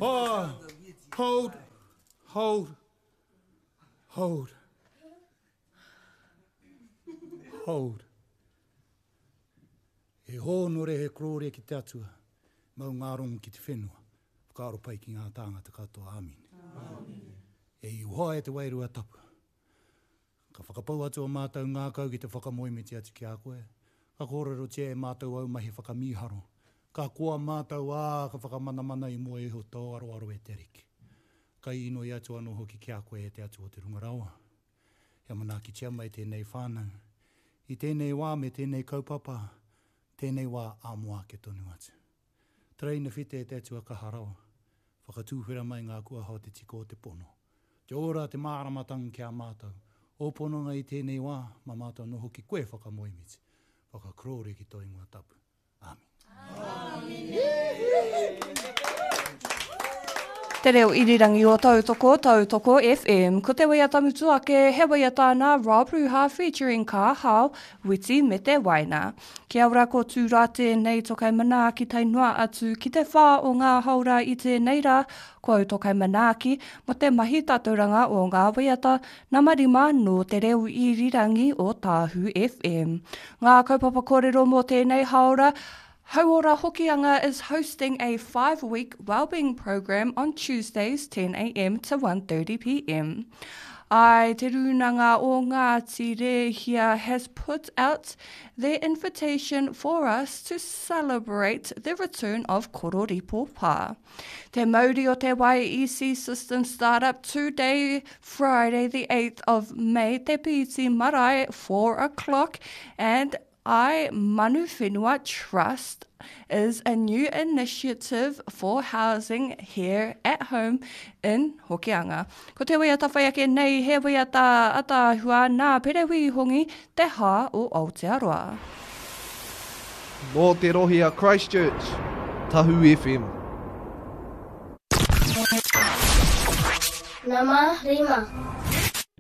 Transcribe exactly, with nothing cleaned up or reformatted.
Oh, hold, hold, hold, hold. E hōnore he krore ki te atua, mau ngārongo ki te whenua, whakaaro pai ki ngā tāngata katoa, āmine. E i uhoa e te wairua tapu. Ka whakapau atua mātou ngā kau ki te whakamoimiti atu ki a koe. Ka kōrero tia e mātou au mahi whakamiharo. Ka koa mātou ā, ka whakamanamana i mua e ho tō aro aro e te riki. Ka ino i atu anō hoki ki a koe e te atu o te rungarawa. Hea mana ki tia mai tēnei whānau. I tēnei wā me tēnei kaupapa, tēnei wā āmoa ke tonu atu. Treina white e te atu a kaharawa. Whakatūwhera mai ngā kua hao te tiko o te pono. Te ora te māramatang ki a mātou. O pononga i tēnei wā, ma mātou noho ki koe whakamoimiti. Whakakrore ki toi ngā tapu. Amen. Te reo irirangi o Tautoko, Tautoko F M. Ko te waia tamutu ake, he waia tāna Rob Ruha featuring Ka Hao, Witi me te waina. Kia ora ko tūrā tēnei tokai manaaki tainua atu ki te whā o ngā haura i tēnei rā, ko tokai manaaki mo te mahi tātauranga o ngā waiata na marima no te reo irirangi o Tāhu F M. Ngā kaupapa kōrero mo tēnei haura, Hauora Hokianga is hosting a five-week wellbeing program on Tuesdays, ten a m to one thirty p m. Ai te runanga o Ngāti Rehia has put out their invitation for us to celebrate the return of Kororipo Pā. Te mauri o te Y E C System Startup today, Friday the eighth of May, te piti marae, four o'clock, and I Manu Whenua Trust is a new initiative for housing here at home in Hokianga. Ko te waiata whai ake nei, he waiata atahua nā perehui hongi te hā o Aotearoa. Mō te rohi a Christchurch, Tahu F M. Nama Rima.